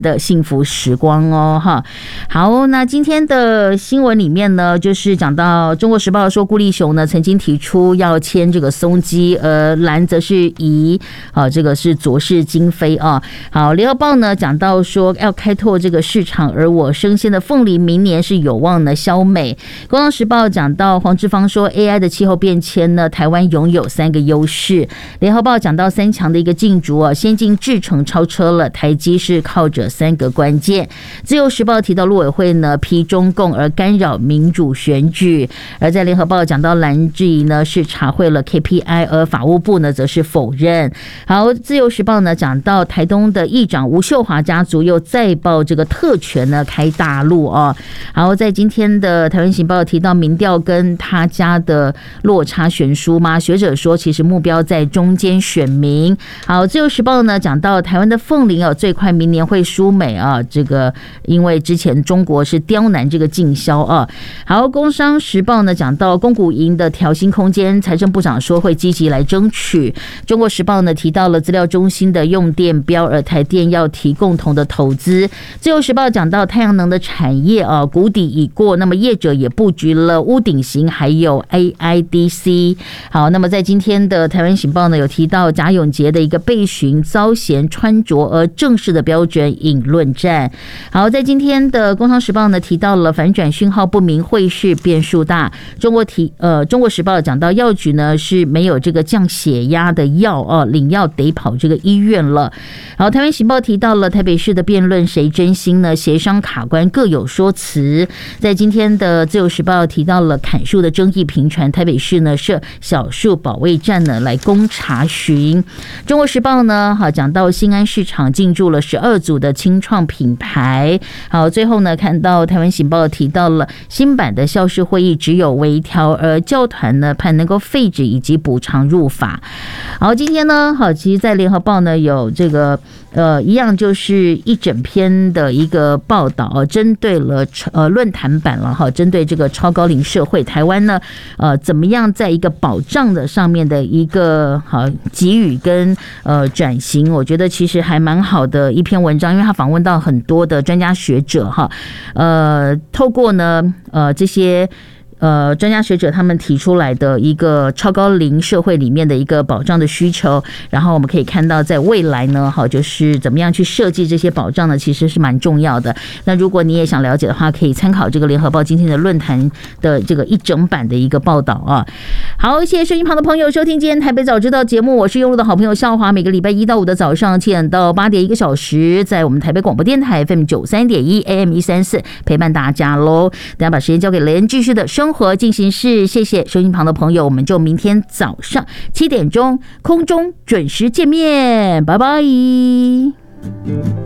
的幸福时光哦，哈。好，那今天的新闻里面呢，就是讲到《中国时报》说，顾立雄呢曾经提出要签这个松基，蓝则是以这个是左氏金飞啊。好，《联合报》呢讲到说要开拓这个市场，而我生鲜的凤梨明年是有望呢销美。《工商时报》讲到黄志芳说 AI 的气候变迁呢，台湾拥有3个优势。《联合报》讲到3强的一个竞逐啊，先进制程超车了，台积是靠着3个关键。自由时报提到陆委会呢批中共而干扰民主选举，而在联合报讲到蓝质疑呢是查获了 KPI， 而法务部呢则是否认。好，自由时报呢讲到台东的议长吴秀华家族又再报这个特权呢开大陆哦。好，在今天的台湾行报提到民调跟他家的落差悬殊吗？学者说其实目标在中间选民。好，自由时报呢讲到台湾的凤梨最快明年会输美啊，这个因为之前中国是刁难这个禁销啊。好，工商时报呢讲到公股营的调薪空间，财政部长说会积极来争取。中国时报呢提到了资料中心的用电标，而台电要提共同的投资。自由时报讲到太阳能的产业谷底已过，那么业者也布局了屋顶型还有 AIDC。好，那么在今天的台湾行报呢有提到贾永婕的一个备询遭嫌穿着而正式的标准引论战。好，在今天的工商时报呢提到了反转讯号不明，会是变数大。中国时报讲到药局呢是没有这个降血压的药领药得跑这个医院了。好，台湾行报提到了台北市的辩论谁真心呢？协商卡关各有说辞。在今天的自由时报提到了砍树的争议频传，台北市呢设小树保卫战呢来供查询。中国时报呢讲到新安市场进驻了12组的青创品牌。好，最后呢看到台湾行报提到了新版的校事会议只有微调，而教团呢盼能够废止以及补偿入法。好，今天呢其实在联合报呢有这个一样就是一整篇的一个报道针对了论坛版了针对这个超高龄社会台湾呢怎么样在一个保障的上面的一个给予跟转型，我觉得其实还蛮好的一篇文章，因为他访问到很多的专家学者透过呢这些专家学者他们提出来的一个超高龄社会里面的一个保障的需求，然后我们可以看到在未来呢就是怎么样去设计这些保障呢其实是蛮重要的。那如果你也想了解的话，可以参考这个联合报今天的论坛的这个一整版的一个报道啊。好，谢谢收音旁的朋友收听今天台北早知道节目，我是用路的好朋友孝华，每个礼拜1到5的早上7点到8点1个小时，在我们台北广播电台 FM 93.1 AM 134陪伴大家喽。等下把时间交给雷恩继续的生活进行式，谢谢收音旁的朋友，我们就明天早上7点钟空中准时见面，拜拜。